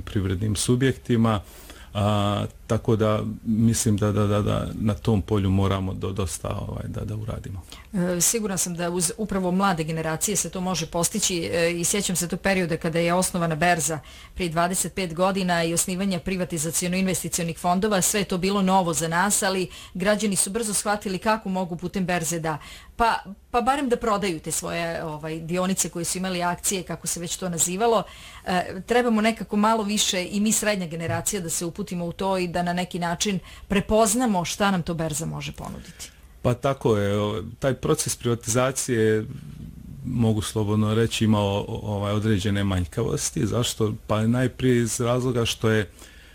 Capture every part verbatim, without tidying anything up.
ostalim privrednim subjektima. A, tako da mislim da, da, da, da na tom polju moramo do, dosta ovaj, da, da uradimo. E, siguran sam da uz upravo mlade generacije se to može postići e, i sjećam se tog perioda kada je osnovana berza prije dvadeset pet godina i osnivanja privatizaciono-investicionih fondova. Sve je to bilo novo za nas, ali građani su brzo shvatili kako mogu putem berze da pa, pa barem da prodaju te svoje ovaj, dionice koje su imali akcije, kako se već to nazivalo. E, trebamo nekako malo više i mi srednja generacija da se uputimo u to i da na neki način prepoznamo šta nam to berza može ponuditi. Pa tako je, taj proces privatizacije, mogu slobodno reći, imao ovaj, određene manjkavosti. Zašto? Pa najprije iz razloga što je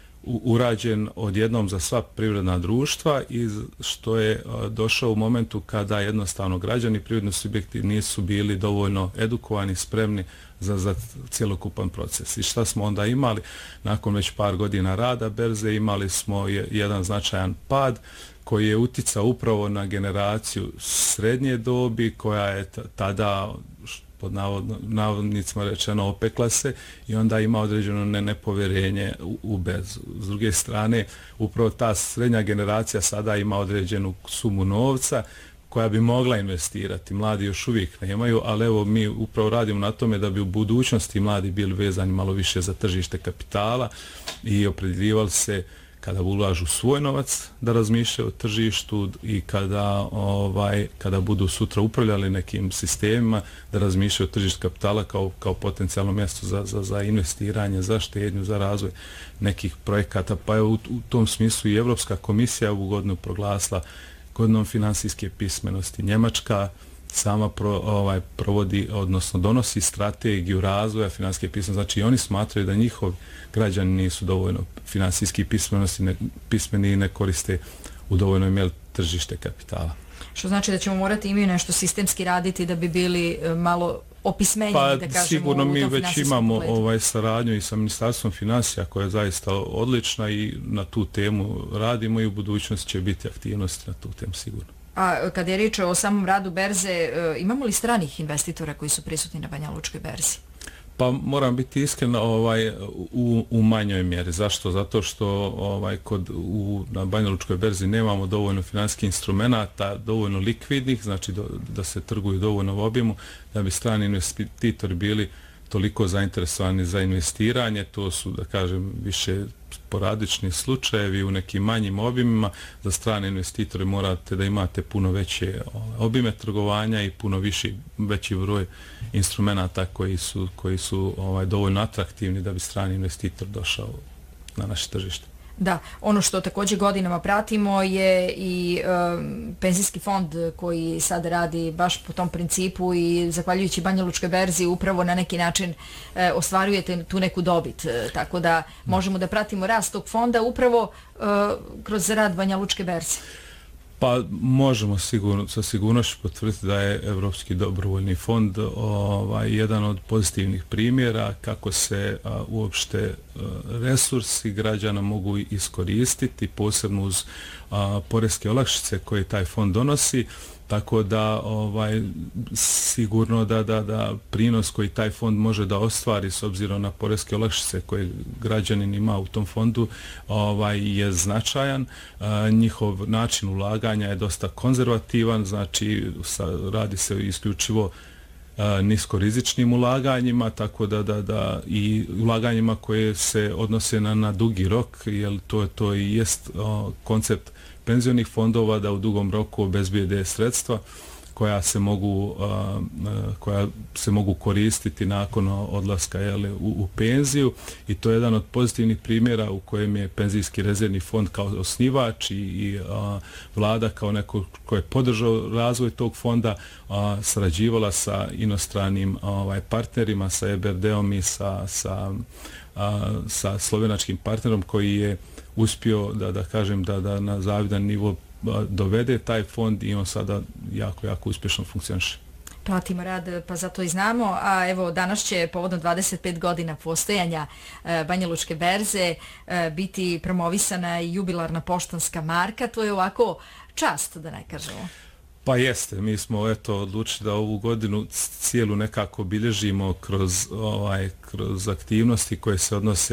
urađen odjednom za sva privredna društva i što je došao u momentu kada jednostavno građani, privredni subjekti nisu bili dovoljno edukovani, spremni za, za cjelokupan proces. I šta smo onda imali? Nakon već par godina rada berze imali smo jedan značajan pad koji je uticao upravo na generaciju srednje dobi koja je tada pod navodnicima rečeno opekla se i onda ima određeno ne, nepovjerenje u, u berzu. S druge strane, upravo ta srednja generacija sada ima određenu sumu novca koja bi mogla investirati. Mladi još uvijek nemaju, ali evo mi upravo radimo na tome da bi u budućnosti mladi bili vezani malo više za tržište kapitala i opredjeljivali se kada ulažu svoj novac da razmišljaju o tržištu i kada ovaj kada budu sutra upravljali nekim sistemima da razmišljaju o tržištu kapitala kao kao potencijalno mjesto za za za investiranje, za štednju, za razvoj nekih projekata. Pa je u, u tom smislu i Europska komisija ovu godinu proglasila godinom finansijske pismenosti. Njemačka sama pro, ovaj, provodi, odnosno donosi strategiju razvoja finansijske pismenosti. Znači oni smatraju da njihovi građani nisu dovoljno finansijski pismenosti, ne, pismeni i ne koriste u dovoljnoj mjeri tržište kapitala. Što znači da ćemo morati imati nešto sistemski raditi da bi bili malo opismenjeni, pa, da kažemo, sigurno mi već imamo pogledu. ovaj, saradnju i sa Ministarstvom financija koja je zaista odlična i na tu temu radimo i u budućnosti će biti aktivnosti na tu temu sigurno. A kad je riječ o samom radu berze, imamo li stranih investitora koji su prisutni na Banja Lučkoj berzi? Pa moram biti iskren, ovaj u, u manjoj mjeri. Zašto? Zato što ovaj kod u na Banja Lučkoj berzi nemamo dovoljno financijskih instrumenata, dovoljno likvidnih, znači do, da se trguju dovoljno u obimu da bi strani investitori bili toliko zainteresovani za investiranje. To su, da kažem, više sporadični slučajevi u nekim manjim obimima. Za strane investitore morate da imate puno veće obime trgovanja i puno viši, veći broj instrumenata koji su, koji su ovaj, dovoljno atraktivni da bi strani investitor došao na naše tržište. Da, ono što također godinama pratimo je i e, penzijski fond koji sad radi baš po tom principu i zahvaljujući Banja Lučkoj berzi upravo na neki način e, ostvarujete tu neku dobit. E, tako da možemo da pratimo rast tog fonda upravo e, kroz rad Banja Lučke berze. Pa možemo sigurno, sa sigurnošću potvrditi da je Evropski dobrovoljni fond ovaj, jedan od pozitivnih primjera kako se a, uopšte a, resursi građana mogu iskoristiti, posebno uz a, poreske olakšice koje taj fond donosi. Tako da ovaj sigurno da da da prinos koji taj fond može da ostvari s obzirom na poreske olakšice koje građanin ima u tom fondu ovaj je značajan. A, njihov način ulaganja je dosta konzervativan, znači sa, radi se isključivo a, niskorizičnim ulaganjima, tako da da da i ulaganjima koje se odnose na na dugi rok, jer to to i jest a, koncept penzionih fondova da u dugom roku obezbijede sredstva koja se mogu a, koja se mogu koristiti nakon odlaska jele, u, u penziju i to je jedan od pozitivnih primjera u kojem je penzijski rezervni fond kao osnivač i, i a, vlada kao neko ko je podržao razvoj tog fonda a, sarađivala sa inostranim ovaj partnerima, sa E B R D-om i sa sa a, sa slovenačkim partnerom koji je uspio da da kažem da da na zavidan nivo dovede taj fond i on sada jako jako uspješno funkcioniše. Pratimo rad, pa zato i znamo, a evo danas će povodom dvadeset pet godina postojanja e, Banja Lučke berze e, biti promovisana i jubilarna poštanska marka. To je ovako čast, da ne kažemo. Pa jeste, mi smo eto odlučili da ovu godinu cijelu nekako bilježimo kroz ovaj kroz aktivnosti koje se odnose